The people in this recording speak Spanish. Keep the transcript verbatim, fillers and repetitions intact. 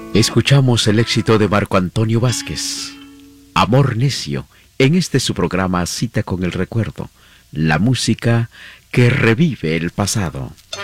Escuchamos el éxito de Marco Antonio Vázquez, Amor Necio, en este su programa Cita con el Recuerdo, la música que revive el pasado.